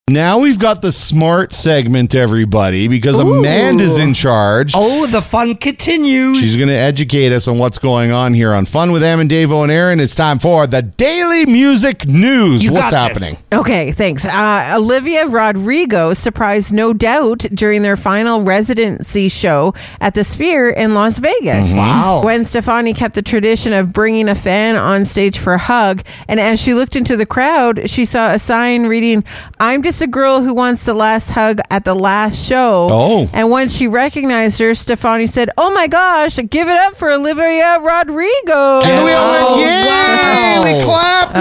Now we've got the smart segment, everybody, because Amanda's in charge. Oh, the fun continues. She's going to educate us on what's going on here on Fun with Em and Davo and Aaron. It's time for the Daily Music News. What's happening? Okay, thanks. Olivia Rodrigo surprised No Doubt during their final residency show at the Sphere in Las Vegas. Wow. Gwen Stefani kept the tradition of bringing a fan on stage for a hug, and as she looked into the crowd, she saw a sign reading, "I'm just a girl who wants the last hug at the last show." Oh. And when she recognized her, Stefani said, "Oh my gosh, give it up for Olivia Rodrigo." And we all went, yay! wow. We clapped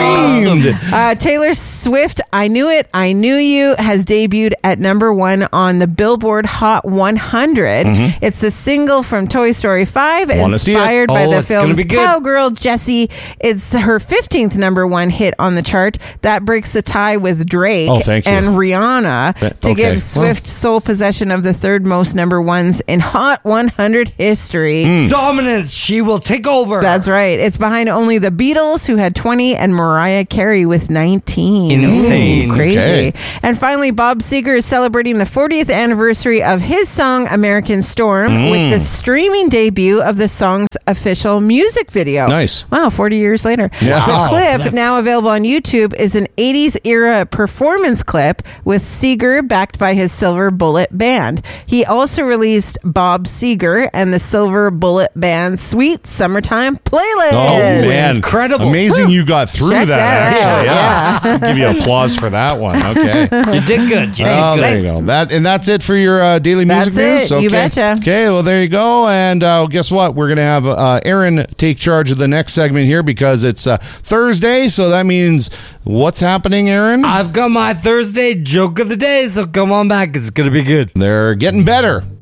and screamed. Taylor Swift, I Knew It, I Knew You, has debuted at number 1 on the Billboard Hot 100. It's the single from Toy Story 5, Wanna see it. inspired by the it's gonna film's be good. Cowgirl Jessie. It's her 15th number 1 hit on the chart. That breaks the tie with Drake Oh, thank you. and Rihanna to okay. give Swift sole possession of the third most number 1s in Hot 100 history. Dominance. She will take over. That's right. It's behind only the Beatles, who had 20, and Mariah Carey with 19. Insane. Ooh, crazy. Okay. And finally, Bob Seger is celebrating the 40th anniversary of his song American Storm with the streaming debut of the song's official music video. Nice. Wow, 40 years later. Yeah. The Wow, clip, now available on YouTube, is an 80s era performance clip with Seger backed by his Silver Bullet Band. He also released Bob Seger and the Silver Bullet Band's Sweet Summertime playlist. Oh, man. Incredible. Amazing you got through Check that, that actually. out. Yeah. Give you applause for that one. Okay. You did good. You did Oh, good. there you go. That's it for your daily music That's news. it. You betcha. Okay, well there you go. And guess what? We're gonna have Aaron take charge of the next segment here because it's Thursday. So that means what's happening, Aaron? I've got my Thursday joke of the day, so come on back. It's going to be good. They're getting better.